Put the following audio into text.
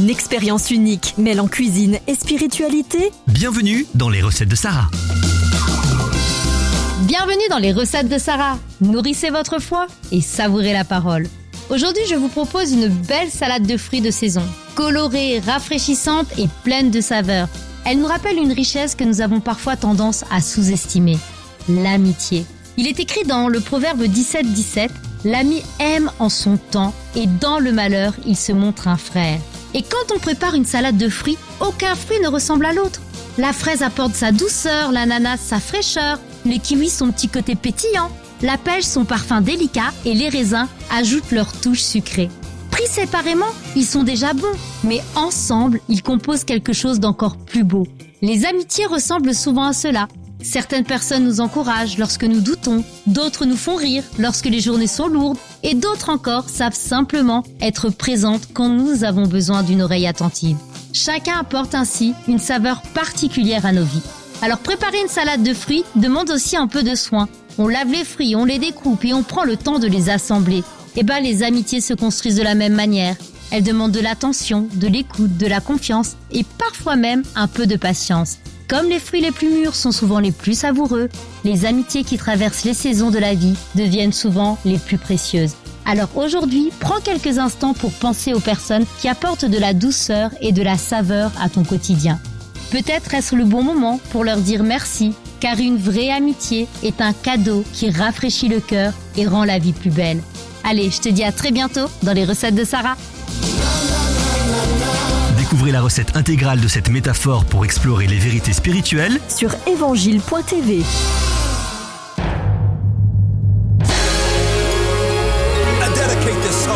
Une expérience unique, mêlant cuisine et spiritualité. Bienvenue dans les recettes de Sarah. Bienvenue dans les recettes de Sarah. Nourrissez votre foi et savourez la parole. Aujourd'hui, je vous propose une belle salade de fruits de saison, colorée, rafraîchissante et pleine de saveurs. Elle nous rappelle une richesse que nous avons parfois tendance à sous-estimer, l'amitié. Il est écrit dans le proverbe 17-17, « L'ami aime en son temps et dans le malheur, il se montre un frère ». Et quand on prépare une salade de fruits, aucun fruit ne ressemble à l'autre. La fraise apporte sa douceur, l'ananas sa fraîcheur, les kiwis son petit côté pétillant, la pêche son parfum délicat et les raisins ajoutent leur touche sucrée. Pris séparément, ils sont déjà bons, mais ensemble, ils composent quelque chose d'encore plus beau. Les amitiés ressemblent souvent à cela. Certaines personnes nous encouragent lorsque nous doutons, d'autres nous font rire lorsque les journées sont lourdes, et d'autres encore savent simplement être présentes quand nous avons besoin d'une oreille attentive. Chacun apporte ainsi une saveur particulière à nos vies. Alors préparer une salade de fruits demande aussi un peu de soin. On lave les fruits, on les découpe et on prend le temps de les assembler. Les amitiés se construisent de la même manière. Elles demandent de l'attention, de l'écoute, de la confiance et parfois même un peu de patience. Comme les fruits les plus mûrs sont souvent les plus savoureux, les amitiés qui traversent les saisons de la vie deviennent souvent les plus précieuses. Alors aujourd'hui, prends quelques instants pour penser aux personnes qui apportent de la douceur et de la saveur à ton quotidien. Peut-être est-ce le bon moment pour leur dire merci, car une vraie amitié est un cadeau qui rafraîchit le cœur et rend la vie plus belle. Allez, je te dis à très bientôt dans les recettes de Sarah. Découvrez la recette intégrale de cette métaphore pour explorer les vérités spirituelles sur évangile.tv.